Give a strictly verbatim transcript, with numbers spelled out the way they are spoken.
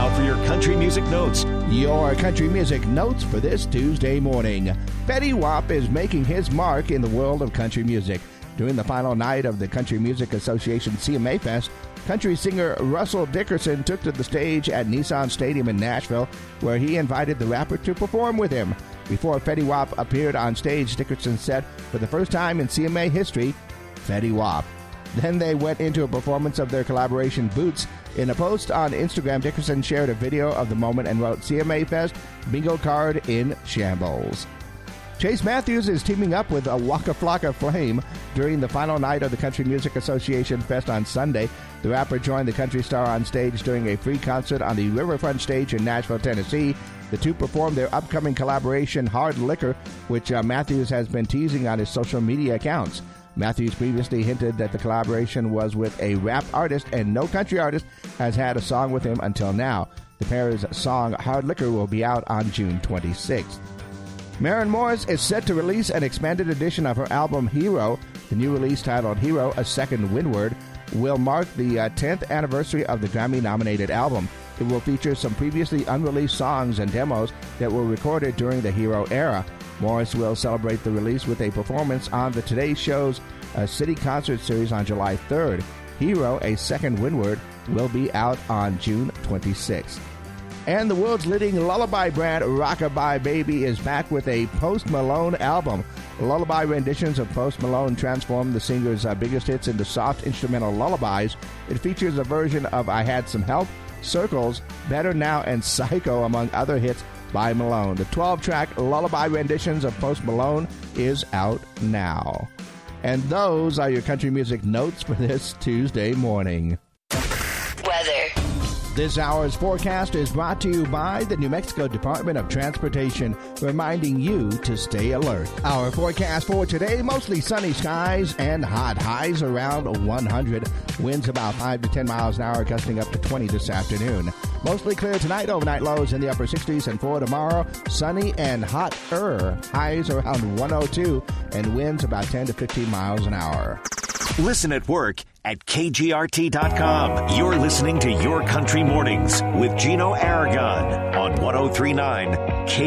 Now for your country music notes. Your country music notes for this Tuesday morning. Fetty Wap is making his mark in the world of country music. During the final night of the Country Music Association C M A Fest, country singer Russell Dickerson took to the stage at Nissan Stadium in Nashville, where he invited the rapper to perform with him. Before Fetty Wap appeared on stage, Dickerson said, for the first time in C M A history, Fetty Wap. Then they went into a performance of their collaboration, Boots. In a post on Instagram, Dickerson shared a video of the moment and wrote, C M A Fest, bingo card in shambles. Chase Matthews is teaming up with a Waka Flocka Flame during the final night of the Country Music Association Fest on Sunday. The rapper joined the country star on stage during a free concert on the Riverfront stage in Nashville, Tennessee. The two performed their upcoming collaboration, Hard Liquor, which uh, Matthews has been teasing on his social media accounts. Matthews previously hinted that the collaboration was with a rap artist, and no country artist has had a song with him until now. The pair's song, Hard Liquor, will be out on June twenty-sixth. Maren Morris is set to release an expanded edition of her album, Hero. The new release, titled Hero, A Second Windward, will mark the uh, tenth anniversary of the Grammy-nominated album. It will feature some previously unreleased songs and demos that were recorded during the Hero era. Morris will celebrate the release with a performance on the Today Show's uh, City Concert Series on July third. Hero, A Second Windward, will be out on June twenty-sixth. And the world's leading lullaby brand, Rockabye Baby, is back with a Post Malone album. Lullaby renditions of Post Malone transform the singer's uh, biggest hits into soft instrumental lullabies. It features a version of I Had Some Help, Circles, Better Now, and Psycho, among other hits by Malone. The twelve-track lullaby renditions of Post Malone is out now. And those are your country music notes for this Tuesday morning. Weather. This hour's forecast is brought to you by the New Mexico Department of Transportation, reminding you to stay alert. Our forecast for today, mostly sunny skies and hot, highs around one hundred. Winds about five to ten miles an hour, gusting up to twenty this afternoon. Mostly clear tonight, overnight lows in the upper sixties, and for tomorrow, sunny and hotter. Highs around one oh two, and winds about ten to fifteen miles an hour. Listen at work at K G R T dot com. You're listening to Your Country Mornings with Gino Aragon on one oh three point nine K